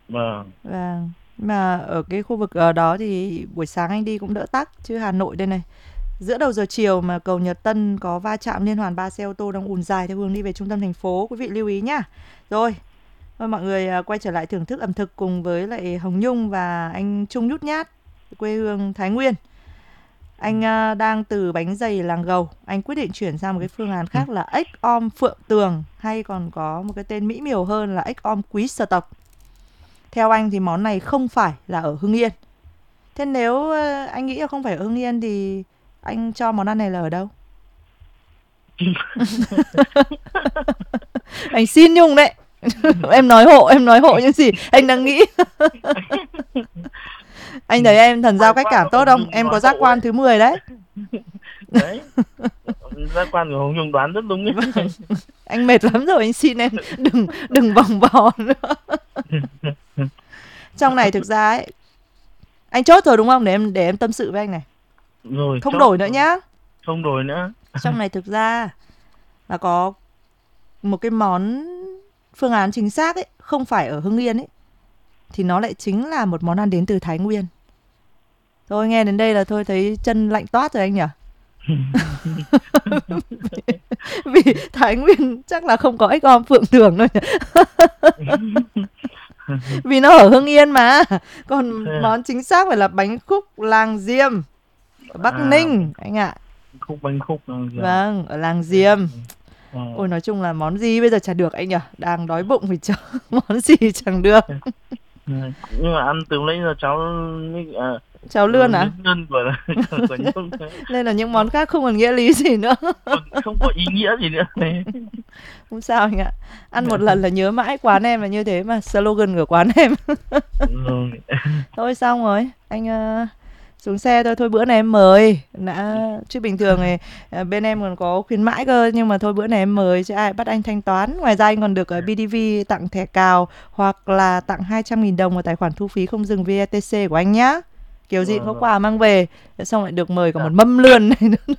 Vâng. Vâng. Mà ở cái khu vực đó thì buổi sáng anh đi cũng đỡ tắc, chứ Hà Nội đây này, giữa đầu giờ chiều mà cầu Nhật Tân có va chạm liên hoàn 3 xe ô tô đang ùn dài theo hướng đi về trung tâm thành phố, quý vị lưu ý nhá. Rồi, thôi mọi người quay trở lại thưởng thức ẩm thực cùng với lại Hồng Nhung và anh Trung Nhút Nhát, quê hương Thái Nguyên. Anh đang từ bánh dày làng Gầu, anh quyết định chuyển sang một cái phương án khác là ếch om Phượng Tường, hay còn có một cái tên mỹ miều hơn là ếch om Quý Sở Tộc. Theo anh thì món này không phải là ở Hưng Yên. Thế nếu anh nghĩ là không phải ở Hưng Yên thì anh cho món ăn này là ở đâu? Anh xin Nhung đấy. Em nói hộ những gì anh đang nghĩ. Anh thấy em thần May giao cách quá cảm có tốt Hồng không? Nhung Em nói có giác hộ quan ấy. thứ 10 đấy. Đấy, giác quan của Hồng Nhung đoán rất đúng Vâng, ấy. anh mệt lắm rồi, anh xin em đừng đừng vòng vo nữa. Trong này thực ra ấy, anh chốt rồi đúng không? Để em tâm sự với anh này. Rồi, Không chốt đổi nữa rồi, nhá. không đổi nữa. Trong này thực ra là có một cái món phương án chính xác ấy, không phải ở Hưng Yên ấy, thì nó lại chính là một món ăn đến từ Thái Nguyên. Thôi nghe đến đây là thôi thấy chân lạnh toát rồi anh nhỉ? Vì Thái Nguyên chắc là không có ếch om Phượng Tường đâu nhỉ? Vì nó ở Hưng Yên mà. Còn Thế à? món chính xác phải là bánh khúc làng Diêm ở Bắc À, Ninh anh ạ. bánh khúc là giờ. Vâng, ở làng Diêm. Ờ. Ôi nói chung là món gì bây giờ chả được anh nhỉ? Đang đói bụng thì chờ món gì chẳng được. Nhưng mà ăn từ nãy giờ cháu Cháu lươn à? nhớ ngân của Nhung Nên là những món nó khác không còn nghĩa lý gì nữa. không có ý nghĩa gì nữa này. Không sao anh ạ. Ăn một lần là nhớ mãi, quán em là như thế mà, slogan của quán em. Rồi. Thôi xong rồi, anh xuống xe thôi, thôi bữa này em mời. Đã chứ bình thường thì bên em còn có khuyến mãi cơ, nhưng mà thôi bữa này em mời chứ ai bắt anh thanh toán. Ngoài ra anh còn được BDV tặng thẻ cào hoặc là tặng 200.000 đồng vào tài khoản thu phí không dừng VETC của anh nhá. Kiểu gì cũng có Rồi. quà mang về, xong lại được mời cả Dạ. một mâm lươn này nữa.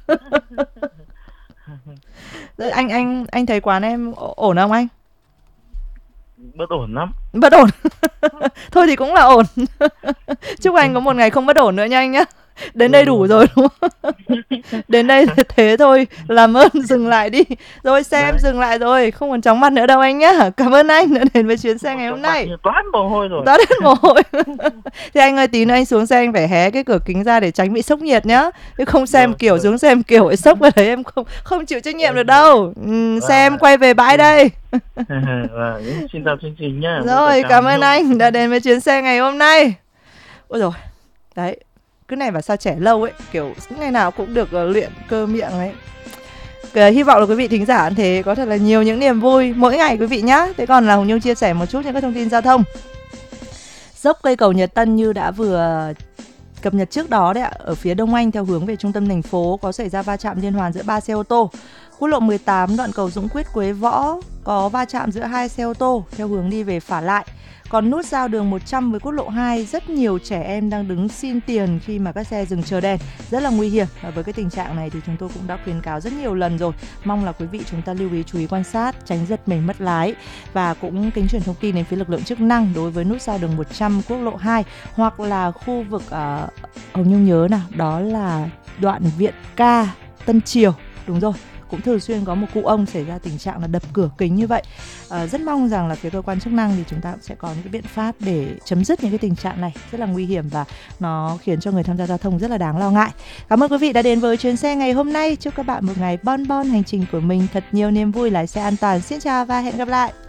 Anh thấy quán em ổn không anh? Bất ổn lắm. Bất ổn. Thôi thì cũng là ổn. Chúc anh có một ngày không bất ổn nữa nha anh nhá. Đến đây đủ Rồi. rồi đúng không? Đến đây thế thôi, làm ơn dừng lại đi. Rồi xe em Đấy, dừng lại rồi, không còn chóng mặt nữa đâu anh nhá. Cảm ơn anh đã đến với chuyến xe một ngày hôm trong mặt nay. như toát mồ hôi rồi. Toát hết mồ hôi. Thì anh ơi tí nữa anh xuống xe anh phải hé cái cửa kính ra để tránh bị sốc nhiệt nhá. Chứ không xem Rồi, kiểu rồi. xuống xem kiểu ấy sốc vào đấy em không chịu trách nhiệm được đâu. Xe em Và quay về bãi đây. và xin chào chương trình nhá, với cả Rồi, chào cảm Hồng ơn Nhung. anh đã đến với chuyến xe ngày hôm nay. Ôi rồi, đấy, cứ này bảo sao trẻ lâu ấy, kiểu ngày nào cũng được luyện cơ miệng ấy. Hy vọng là quý vị thính giả cũng thế, có thật là nhiều những niềm vui mỗi ngày quý vị nhá. Thế còn là Hồng Nhung chia sẻ một chút những các thông tin giao thông. Dốc cây cầu Nhật Tân như đã vừa cập nhật trước đó đấy ạ, ở phía Đông Anh theo hướng về trung tâm thành phố có xảy ra va chạm liên hoàn giữa 3 xe ô tô. Quốc lộ 18 đoạn cầu Dũng Quyết Quế Võ có va chạm giữa 2 xe ô tô theo hướng đi về phả lại. Còn nút giao đường 100 với quốc lộ 2, rất nhiều trẻ em đang đứng xin tiền khi mà các xe dừng chờ đèn, rất là nguy hiểm. Và với cái tình trạng này thì chúng tôi cũng đã khuyến cáo rất nhiều lần rồi. Mong là quý vị chúng ta lưu ý chú ý quan sát, tránh giật mình mất lái. Và cũng kính truyền thông tin đến phía lực lượng chức năng đối với nút giao đường 100 quốc lộ 2 hoặc là khu vực Hồng Nhung nhớ nào, đó là đoạn Viện Ca Tân Triều. Đúng rồi, cũng thường xuyên có một cụ ông xảy ra tình trạng là đập cửa kính như vậy. Rất mong rằng là phía cơ quan chức năng thì chúng ta cũng sẽ có những cái biện pháp để chấm dứt những cái tình trạng này rất là nguy hiểm và nó khiến cho người tham gia giao thông rất là đáng lo ngại. Cảm ơn quý vị đã đến với chuyến xe ngày hôm nay. Chúc các bạn một ngày bon bon hành trình của mình thật nhiều niềm vui, lái xe an toàn. Xin chào và hẹn gặp lại.